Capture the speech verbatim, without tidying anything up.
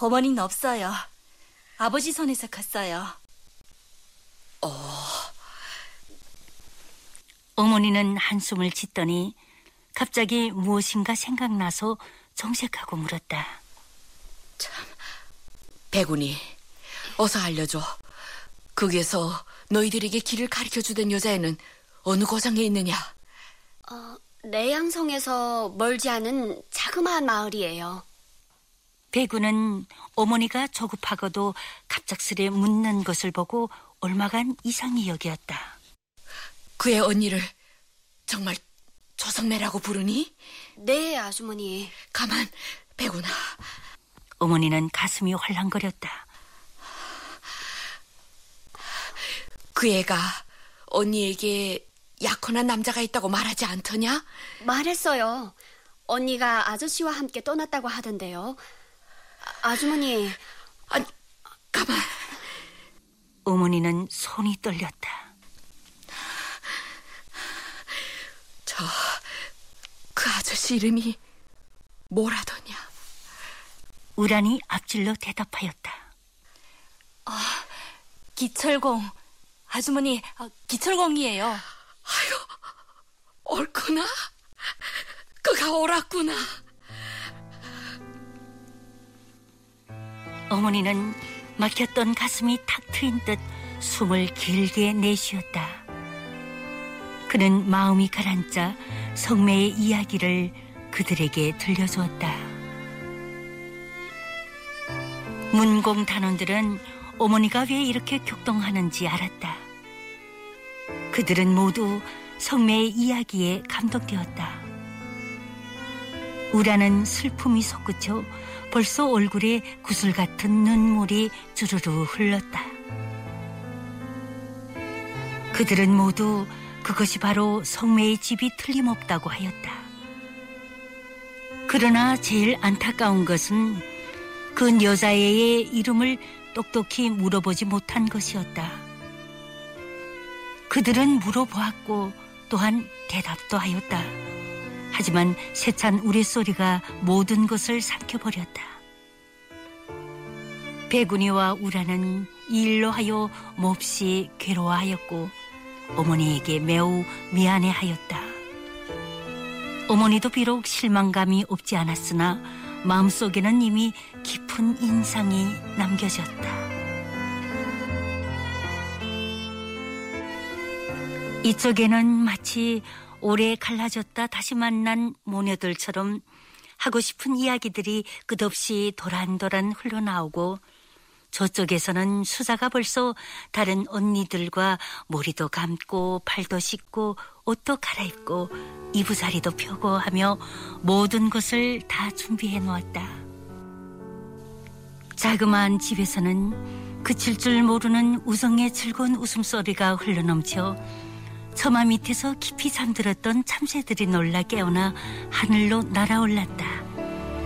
어머니는 없어요. 아버지 손에서 컸어요. 어, 어머니는 한숨을 짓더니 갑자기 무엇인가 생각나서 정색하고 물었다. 백운이, 어서 알려줘. 거기에서 너희들에게 길을 가르쳐주던 여자애는 어느 고장에 있느냐? 어, 내양성에서 멀지 않은 자그마한 마을이에요. 백운은 어머니가 조급하고도 갑작스레 묻는 것을 보고 얼마간 이상히 여겼다. 그의 언니를 정말 조성매라고 부르니? 네, 아주머니. 가만, 백운아. 어머니는 가슴이 헐렁거렸다. 그 애가 언니에게 약혼한 남자가 있다고 말하지 않더냐? 말했어요. 언니가 아저씨와 함께 떠났다고 하던데요. 아, 아주머니. 아니, 가만. 어머니는 손이 떨렸다. 저, 그 아저씨 이름이 뭐라더냐? 우란이 앞질러 대답하였다. 아, 기철공. 아주머니, 아, 기철공이에요. 아유, 옳구나. 그가 옳았구나. 어머니는 막혔던 가슴이 탁 트인 듯 숨을 길게 내쉬었다. 그는 마음이 가라앉아 성매의 이야기를 그들에게 들려주었다. 문공 단원들은 어머니가 왜 이렇게 격동하는지 알았다. 그들은 모두 성매의 이야기에 감동되었다. 우라는 슬픔이 솟구쳐 벌써 얼굴에 구슬 같은 눈물이 주르르 흘렀다. 그들은 모두 그것이 바로 성매의 집이 틀림없다고 하였다. 그러나 제일 안타까운 것은 그 여자애의 이름을 똑똑히 물어보지 못한 것이었다. 그들은 물어보았고 또한 대답도 하였다. 하지만 세찬 우레소리가 모든 것을 삼켜버렸다. 백운이와 우라는 이 일로 하여 몹시 괴로워하였고 어머니에게 매우 미안해하였다. 어머니도 비록 실망감이 없지 않았으나 마음속에는 이미 깊은 인상이 남겨졌다. 이쪽에는 마치 오래 갈라졌다 다시 만난 모녀들처럼 하고 싶은 이야기들이 끝없이 도란도란 흘러나오고, 저쪽에서는 수자가 벌써 다른 언니들과 머리도 감고 팔도 씻고 옷도 갈아입고 이부자리도 펴고 하며 모든 것을 다 준비해 놓았다. 자그마한 집에서는 그칠 줄 모르는 우성의 즐거운 웃음소리가 흘러넘쳐 처마 밑에서 깊이 잠들었던 참새들이 놀라 깨어나 하늘로 날아올랐다.